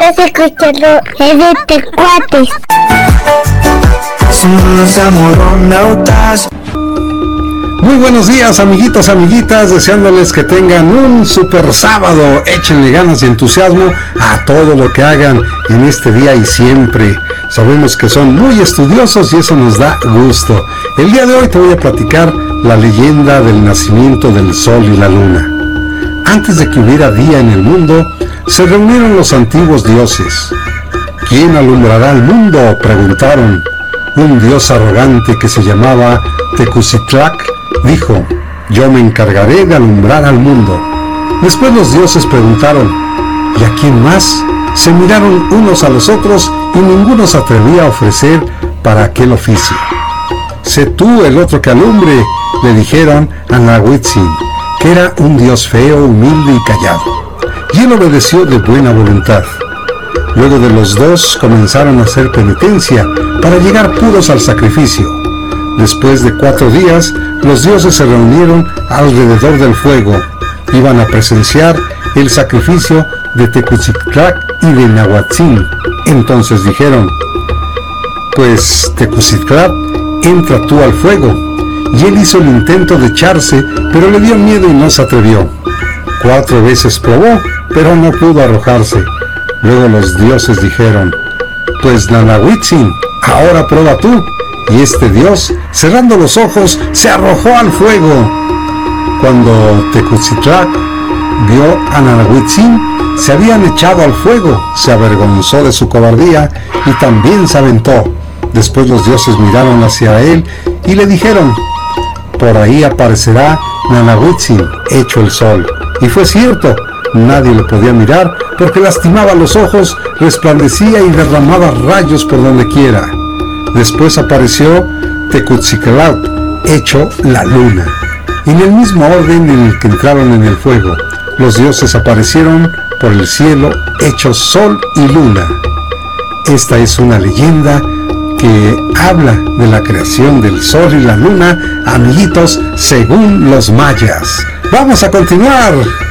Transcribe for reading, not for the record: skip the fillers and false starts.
Estás escuchando EDT Cuates. Somos amoronautas. Muy buenos días, amiguitos, amiguitas, deseándoles que tengan un super sábado. Échenle ganas y entusiasmo a todo lo que hagan en este día y siempre. Sabemos que son muy estudiosos y eso nos da gusto. El día de hoy te voy a platicar la leyenda del nacimiento del sol y la luna. Antes de que hubiera día en el mundo, se reunieron los antiguos dioses. ¿Quién alumbrará el mundo?, preguntaron. Un dios arrogante que se llamaba Tecuzitlac dijo: yo me encargaré de alumbrar al mundo. Después los dioses preguntaron: ¿y a quién más? Se miraron unos a los otros y ninguno se atrevía a ofrecer para aquel oficio. Sé tú el otro que alumbre, le dijeron a Nahuitzin, que era un dios feo, humilde y callado. Y él obedeció de buena voluntad. Luego de los dos comenzaron a hacer penitencia para llegar puros al sacrificio. Después de 4 días, los dioses se reunieron alrededor del fuego. Iban a presenciar el sacrificio de Tecuzitlac y de Nahuatzin. Entonces dijeron: pues Tecuzitlac, entra tú al fuego. Y él hizo el intento de echarse, pero le dio miedo y no se atrevió. 4 veces probó, pero no pudo arrojarse. Luego los dioses dijeron: pues Nanahuitzin, ahora prueba tú. Y este dios, cerrando los ojos, se arrojó al fuego. Cuando Tecuzitlac vio a Nanahuitzin, se habían echado al fuego, se avergonzó de su cobardía y también se aventó. Después los dioses miraron hacia él y le dijeron: por ahí aparecerá Nanahuitzin, hecho el sol. Y fue cierto, nadie lo podía mirar porque lastimaba los ojos, resplandecía y derramaba rayos por donde quiera. Después apareció Tecuzitlac, hecho la luna. En el mismo orden en el que entraron en el fuego, los dioses aparecieron por el cielo, hechos sol y luna. Esta es una leyenda que habla de la creación del sol y la luna, amiguitos, según los mayas. ¡Vamos a continuar!